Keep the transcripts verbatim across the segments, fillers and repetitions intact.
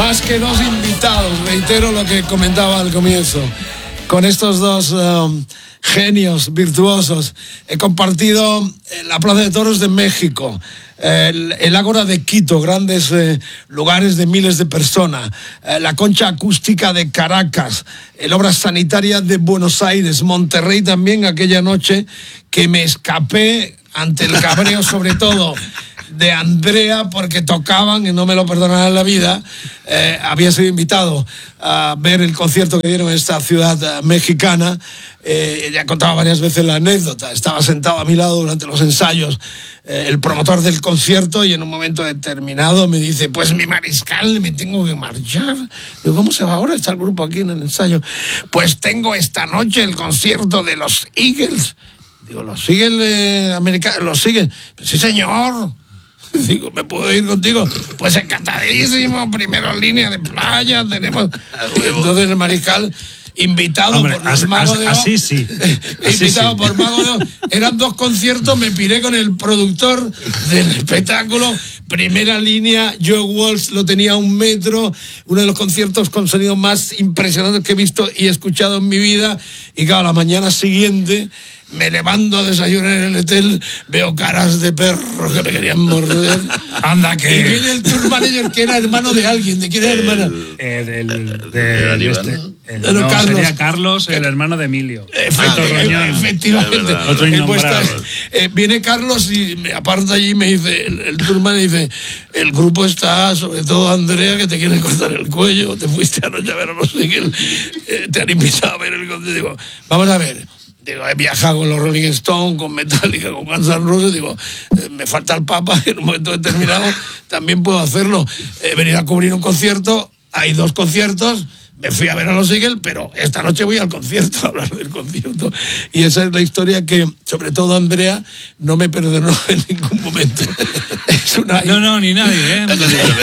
Más que dos invitados, reitero lo que comentaba al comienzo. Con estos dos um, genios virtuosos he compartido la Plaza de Toros de México, el, el Ágora de Quito, grandes eh, lugares de miles de personas, eh, la Concha Acústica de Caracas, el Obras Sanitarias de Buenos Aires, Monterrey también, aquella noche que me escapé ante el cabreo sobre todo de Andrea, porque tocaban y no me lo perdonarán en la vida. Eh, había sido invitado a ver el concierto que dieron en esta ciudad uh, mexicana. Eh, ya contaba varias veces la anécdota. Estaba sentado a mi lado durante los ensayos eh, el promotor del concierto, y en un momento determinado me dice: pues mi mariscal, me tengo que marchar. Digo: ¿cómo se va ahora? Está el grupo aquí en el ensayo. Pues tengo esta noche el concierto de los Eagles. Digo: ¿los Eagles eh, americanos? ¿Los Eagles? Sí, señor. Digo: ¿me puedo ir contigo? Pues encantadísimo, primera línea de playa, tenemos... Entonces el mariscal, invitado Hombre, por los Magos de Oz, así sí. Así invitado sí. por Magos de Oz, eran dos conciertos, me piré con el productor del espectáculo, primera línea, Joe Walsh lo tenía a un metro, uno de los conciertos con sonido más impresionantes que he visto y escuchado en mi vida. Y claro, la mañana siguiente me levanto a desayunar en el hotel, veo caras de perros que me querían morder. Anda, que... Y viene el tour manager, que era hermano de alguien. ¿De quién era hermana? Eh, del, de, de, de este, el, no, no, Carlos. Sería Carlos, el hermano de Emilio. Efectivamente. efectivamente. Otro innombrable. Eh, viene Carlos y me aparta allí y me dice, el, el tour manager dice: el grupo está, sobre todo Andrea, que te quiere cortar el cuello, te fuiste anoche a ver a los Eagles, eh, te han invitado a ver el concierto. Digo: vamos a ver. Digo, he viajado con los Rolling Stones, con Metallica, con Guns N' Roses. Digo, eh, me falta el Papa, en un momento determinado también puedo hacerlo. He venido a cubrir un concierto, hay dos conciertos, me fui a ver a los Eagles, pero esta noche voy al concierto, a hablar del concierto. Y esa es la historia que, sobre todo Andrea, no me perdonó en ningún momento. Es una... No, no, ni nadie, ¿eh?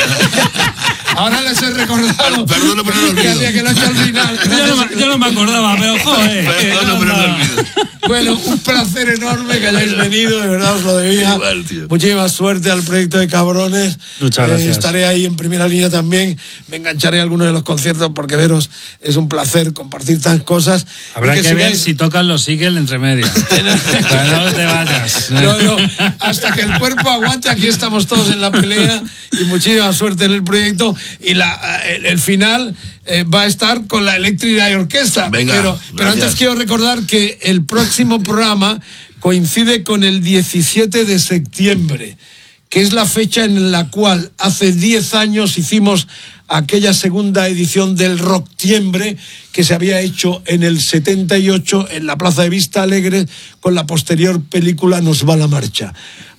Ahora les he recordado. Perdón, pero no lo olvido. Que, que lo he hecho al final. Yo no, me, yo no me acordaba, pero joder. Perdón, pero no lo olvido. Bueno, un placer enorme que hayáis venido, de verdad os lo debía. Igual, tío. Muchísima suerte al proyecto de Cabrones. Muchas gracias. Eh, estaré ahí en primera línea también. Me engancharé a algunos de los conciertos, porque veros es un placer compartir tantas cosas. Habrá que, que ver sigáis... si tocan los Eagles entre medias. Pero no te vayas. No, no, hasta que el cuerpo aguante, aquí estamos todos en la pelea, y muchísima suerte en el proyecto. Y la, el, el final eh, va a estar con la Electric Light Orchestra. Venga, pero, pero antes quiero recordar que el próximo programa coincide con el diecisiete de septiembre, que es la fecha en la cual hace diez años hicimos aquella segunda edición del Rocktiembre, que se había hecho en el setenta y ocho en la Plaza de Vista Alegre, con la posterior película Nos va la marcha.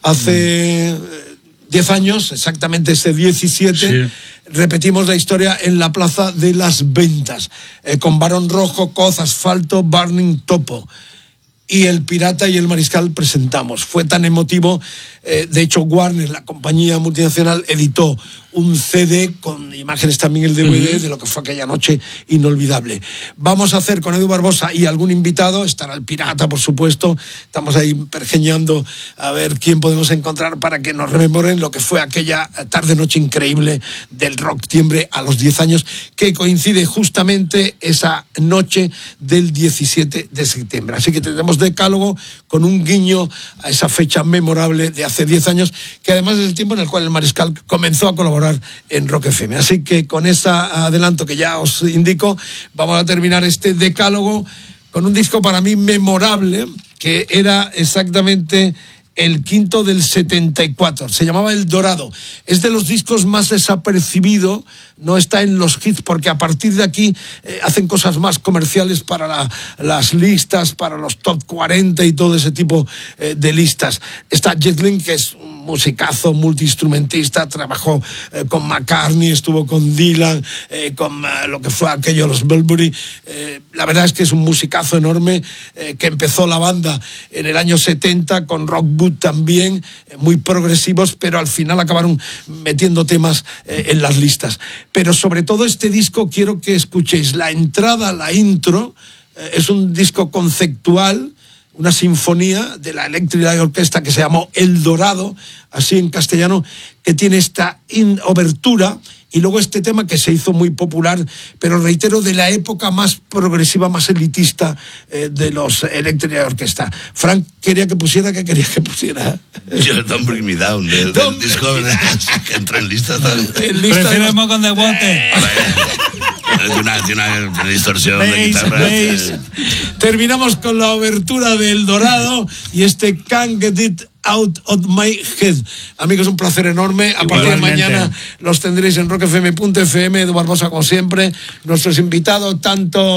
Hace diez años, exactamente ese diecisiete, sí, repetimos la historia en la Plaza de las Ventas, eh, con Barón Rojo, Coz, Asfalto, Burning Topo. Y el Pirata y el Mariscal presentamos. Fue tan emotivo, eh, de hecho Warner, la compañía multinacional, editó un C D con imágenes, también el D V D, uh-huh, de lo que fue aquella noche inolvidable. Vamos a hacer con Edu Barbosa y algún invitado, estará el Pirata, por supuesto. Estamos ahí pergeñando a ver quién podemos encontrar para que nos rememoren lo que fue aquella tarde-noche increíble del Rocktiembre a los diez años, que coincide justamente esa noche del diecisiete de septiembre. Así que tendremos decálogo con un guiño a esa fecha memorable de hace diez años, que además es el tiempo en el cual el Mariscal comenzó a colaborar en Rock F M. Así que con ese adelanto que ya os indico, vamos a terminar este decálogo con un disco para mí memorable, que era exactamente el quinto del setenta y cuatro, se llamaba El Dorado. Es de los discos más desapercibido, no está en los hits, porque a partir de aquí eh, hacen cosas más comerciales para la, las listas, para los top cuarenta y todo ese tipo eh, de listas. Está Jet Li, que es un musicazo, multiinstrumentista, trabajó eh, con McCartney, estuvo con Dylan, eh, con eh, lo que fue aquello, los Burberry. Eh, la verdad es que es un musicazo enorme, eh, que empezó la banda en el año setenta con Rock Boot también, eh, muy progresivos, pero al final acabaron metiendo temas eh, en las listas. Pero sobre todo este disco quiero que escuchéis la entrada, la intro. Eh, es un disco conceptual, una sinfonía de la Electric Light Orchestra que se llamó El Dorado, así en castellano, que tiene esta in- obertura y luego este tema que se hizo muy popular, pero reitero, de la época más progresiva, más elitista eh, de los Electric Orchestra. Frank quería que pusiera, ¿qué quería que pusiera? Yo, Don't Bring Me Down, del, del disco que entró en lista. En lista Prefiero de... Smoke on the Water. Tiene una, tiene una distorsión de Bass, guitarra. bass. Terminamos con la obertura del Dorado y este Can't Get It Out of My Head. Amigos, un placer enorme. A partir de Igualmente. mañana los tendréis en rock f m punto f m. Edu Barbosa, como siempre, nuestros invitados, tanto